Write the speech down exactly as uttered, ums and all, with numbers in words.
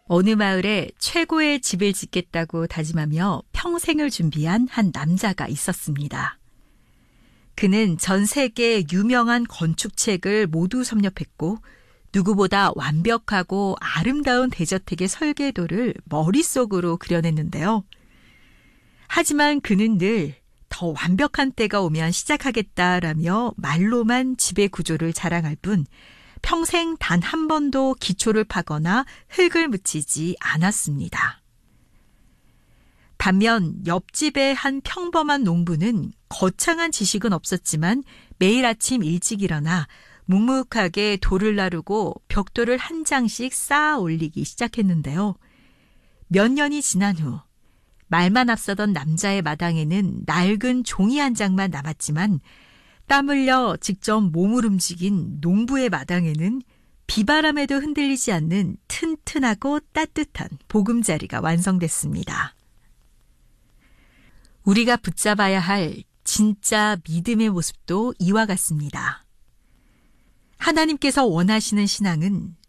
어느 마을에 최고의 집을 짓겠다고 다짐하며 평생을 준비한 한 남자가 있었습니다. 그는 전 세계 유명한 건축책을 모두 섭렵했고 누구보다 완벽하고 아름다운 대저택의 설계도를 머릿속으로 그려냈는데요. 하지만 그는 늘 더 완벽한 때가 오면 시작하겠다라며 말로만 집의 구조를 자랑할 뿐 평생 단 한 번도 기초를 파거나 흙을 묻히지 않았습니다. 반면 옆집의 한 평범한 농부는 거창한 지식은 없었지만 매일 아침 일찍 일어나 묵묵하게 돌을 나르고 벽돌을 한 장씩 쌓아 올리기 시작했는데요. 몇 년이 지난 후 말만 앞서던 남자의 마당에는 낡은 종이 한 장만 남았지만 땀 흘려 직접 몸을 움직인 농부의 마당에는 비바람에도 흔들리지 않는 튼튼하고 따뜻한 보금자리가 완성됐습니다. 우리가 붙잡아야 할 진짜 믿음의 모습도 이와 같습니다. 하나님께서 원하시는 신앙은